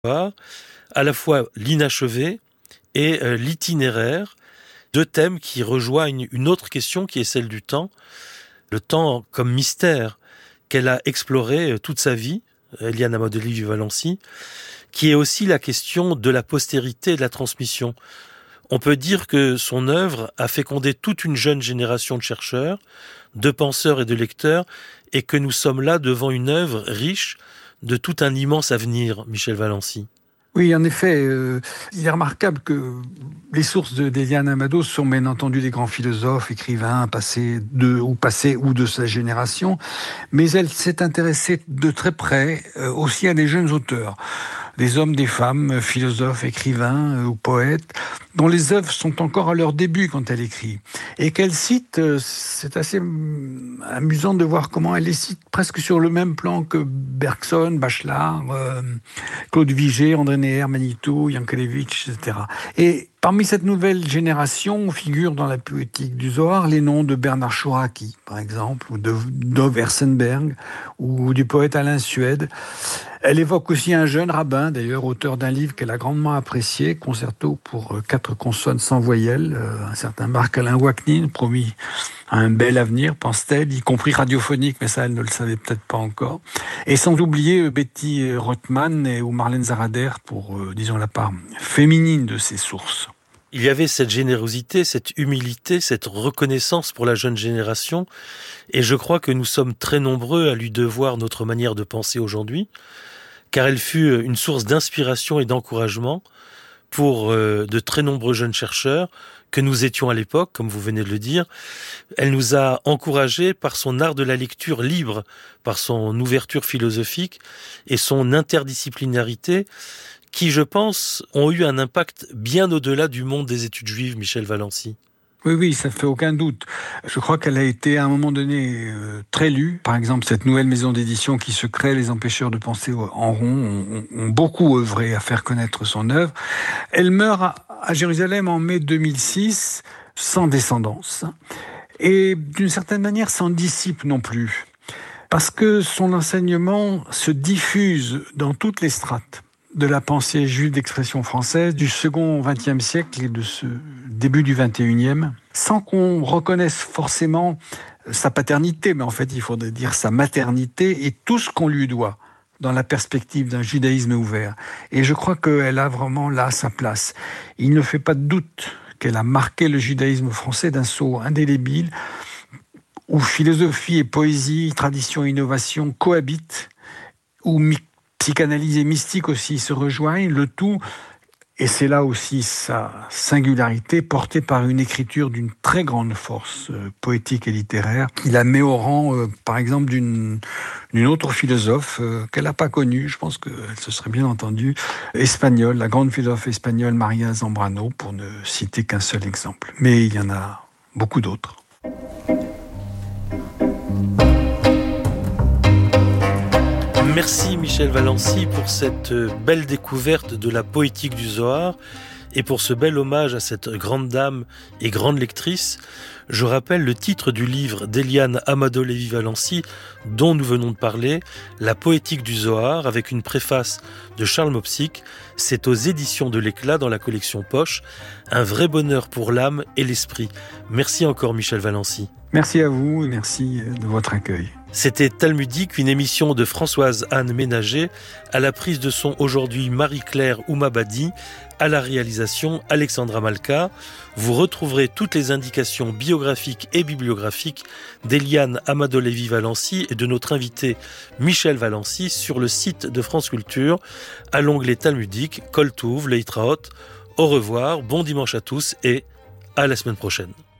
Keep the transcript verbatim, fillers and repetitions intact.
à la fois l'inachevé et euh, l'itinéraire, deux thèmes qui rejoignent une autre question qui est celle du temps, le temps comme mystère qu'elle a exploré toute sa vie, Eliane Amadou Lévy-Valency, qui est aussi la question de la postérité et de la transmission. On peut dire que son œuvre a fécondé toute une jeune génération de chercheurs, de penseurs et de lecteurs, et que nous sommes là devant une œuvre riche de tout un immense avenir, Michel Valency. Oui, en effet, euh, il est remarquable que les sources de, d'Eliane Amadou sont bien entendu des grands philosophes, écrivains, passés de, ou passés ou de sa génération, mais elle s'est intéressée de très près euh, aussi à des jeunes auteurs, des hommes, des femmes, philosophes, écrivains euh, ou poètes, dont les œuvres sont encore à leur début quand elle écrit. Et qu'elle cite, euh, c'est assez hum, amusant de voir comment elle les cite presque sur le même plan que Bergson, Bachelard, euh, Claude Vigée, André Neher, Manitou, Yankelevitch, et cetera. Et parmi cette nouvelle génération figurent dans la poétique du Zohar les noms de Bernard Chouraki, par exemple, ou de Dov Herzenberg, ou du poète Alain Suède. Elle évoque aussi un jeune rabbin, d'ailleurs, auteur d'un livre qu'elle a grandement apprécié, Concerto pour quatre consonnes sans voyelles, un certain Marc-Alain Waknin, promis à un bel avenir, pense-t-elle, y compris radiophonique, mais ça, elle ne le savait peut-être pas encore. Et sans oublier Betty Rothman et, ou Marlène Zarader pour, euh, disons, la part féminine de ses sources. Il y avait cette générosité, cette humilité, cette reconnaissance pour la jeune génération, et je crois que nous sommes très nombreux à lui devoir notre manière de penser aujourd'hui, car elle fut une source d'inspiration et d'encouragement pour euh, de très nombreux jeunes chercheurs que nous étions à l'époque, comme vous venez de le dire. Elle nous a encouragés par son art de la lecture libre, par son ouverture philosophique et son interdisciplinarité, qui, je pense, ont eu un impact bien au-delà du monde des études juives, Michel Valency. Oui, oui, ça fait aucun doute. Je crois qu'elle a été à un moment donné euh, très lue. Par exemple, cette nouvelle maison d'édition qui se crée, Les Empêcheurs de penser en rond, ont, ont beaucoup œuvré à faire connaître son œuvre. Elle meurt à, à Jérusalem en mai deux mille six, sans descendance, et d'une certaine manière sans disciple non plus, parce que son enseignement se diffuse dans toutes les strates de la pensée juive d'expression française du second vingtième siècle et de ce début du vingt et unième, sans qu'on reconnaisse forcément sa paternité, mais en fait il faudrait dire sa maternité et tout ce qu'on lui doit dans la perspective d'un judaïsme ouvert. Et je crois qu'elle a vraiment là sa place. Il ne fait pas de doute qu'elle a marqué le judaïsme français d'un sceau indélébile, où philosophie et poésie, tradition et innovation cohabitent, où psychanalyse et mystique aussi se rejoignent, le tout, et c'est là aussi sa singularité, portée par une écriture d'une très grande force euh, poétique et littéraire, qui la met au rang, euh, par exemple, d'une, d'une autre philosophe euh, qu'elle n'a pas connue, je pense qu'elle se serait bien entendue, espagnole, la grande philosophe espagnole Maria Zambrano, pour ne citer qu'un seul exemple. Mais il y en a beaucoup d'autres. Merci Michel Valency pour cette belle découverte de la poétique du Zohar et pour ce bel hommage à cette grande dame et grande lectrice. Je rappelle le titre du livre d'Eliane Amadou Lévy-Valency dont nous venons de parler, La poétique du Zohar, avec une préface de Charles Mopsic. C'est aux éditions de l'Éclat dans la collection Poche. Un vrai bonheur pour l'âme et l'esprit. Merci encore Michel Valency. Merci à vous et merci de votre accueil. C'était Talmudique, une émission de Françoise Anne Ménager, à la prise de son aujourd'hui Marie-Claire Oumabadi, à la réalisation Alexandra Malka. Vous retrouverez toutes les indications biographiques et bibliographiques d'Eliane Amadou Lévy-Valency et de notre invité Michel Valency sur le site de France Culture, à l'onglet Talmudique, Kol Touv, Leitraot. Au revoir, bon dimanche à tous et à la semaine prochaine.